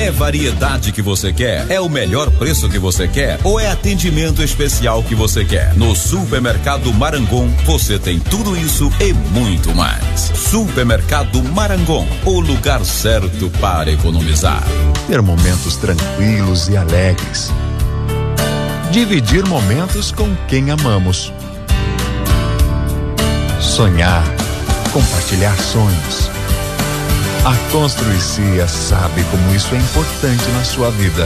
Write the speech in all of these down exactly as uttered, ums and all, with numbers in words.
É variedade que você quer? É o melhor preço que você quer? Ou é atendimento especial que você quer? No Supermercado Marangon, você tem tudo isso e muito mais. Supermercado Marangon, o lugar certo para economizar. Ter momentos tranquilos e alegres. Dividir momentos com quem amamos. Sonhar, compartilhar sonhos. A Construicia sabe como isso é importante na sua vida.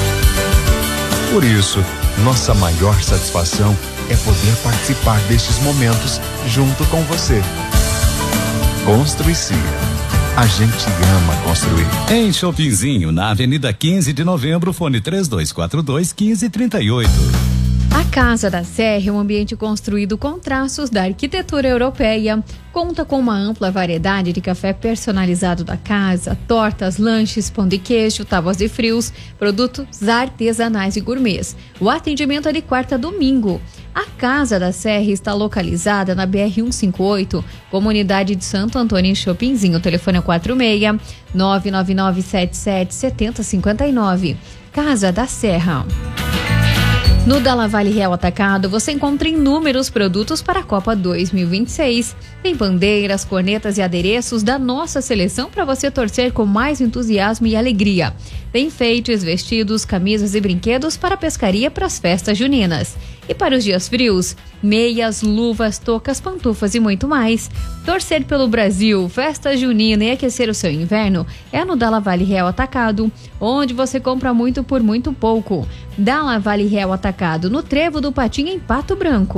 Por isso, nossa maior satisfação é poder participar destes momentos junto com você. Construicia. A gente ama construir. Em Shoppingzinho, na Avenida quinze de Novembro, fone três dois quatro dois, um cinco três oito. A Casa da Serra é um ambiente construído com traços da arquitetura europeia. Conta com uma ampla variedade de café personalizado da casa, tortas, lanches, pão de queijo, tábuas de frios, produtos artesanais e gourmets. O atendimento é de quarta a domingo. A Casa da Serra está localizada na B R cento e cinquenta e oito, comunidade de Santo Antônio, em Shoppingzinho. O telefone é quatro seis, nove nove nove sete sete, sete zero cinco nove. Casa da Serra. No Dalla Vale Real Atacado, você encontra inúmeros produtos para a Copa dois mil e vinte e seis. Tem bandeiras, cornetas e adereços da nossa seleção para você torcer com mais entusiasmo e alegria. Tem enfeites, vestidos, camisas e brinquedos para a pescaria para as festas juninas. E para os dias frios, meias, luvas, toucas, pantufas e muito mais. Torcer pelo Brasil, festa junina e aquecer o seu inverno é no Dalla Vale Real Atacado, onde você compra muito por muito pouco. Dalla Vale Real Atacado, no Trevo do Patinho, em Pato Branco.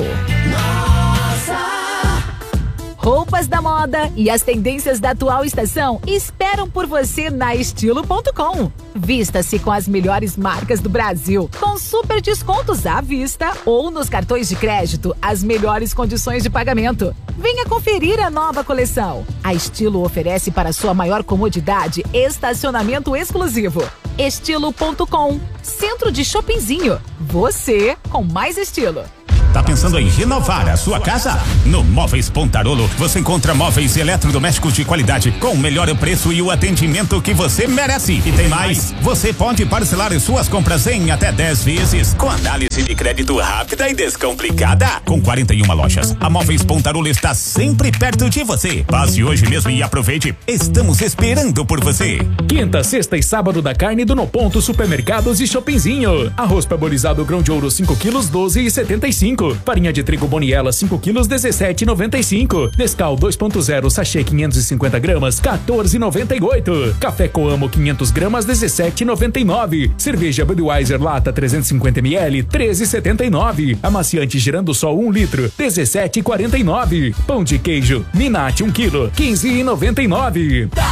Nossa! Roupas da moda e as tendências da atual estação esperam por você na estilo ponto com. Vista-se com as melhores marcas do Brasil, com super descontos à vista ou nos cartões de crédito, as melhores condições de pagamento. Venha conferir a nova coleção. A Estilo oferece para sua maior comodidade estacionamento exclusivo. estilo ponto com, centro de Shoppingzinho. Você com mais estilo. Tá pensando em renovar a sua casa? No Móveis Pontarolo você encontra móveis eletrodomésticos de qualidade com o melhor preço e o atendimento que você merece. E tem mais, você pode parcelar suas compras em até dez vezes com análise de crédito rápida e descomplicada. Com quarenta e uma lojas, a Móveis Pontarolo está sempre perto de você. Passe hoje mesmo e aproveite. Estamos esperando por você. Quinta, sexta e sábado da carne do No Ponto Supermercados e Shoppingzinho. Arroz parboilizado grão de ouro cinco quilos, doze e setenta e cinco. Farinha de trigo Boniela cinco quilos, dezessete e noventa e cinco. Nescau dois ponto zero sachê quinhentos e cinquenta gramas, quatorze e noventa e oito. Café Coamo quinhentos gramas, dezessete e noventa e nove. Cerveja Budweiser lata trezentos e cinquenta mililitros, treze e setenta e nove. Amaciante Girandosol um litro, dezessete e quarenta e nove. Pão de queijo Minati um quilo, quinze e noventa e nove.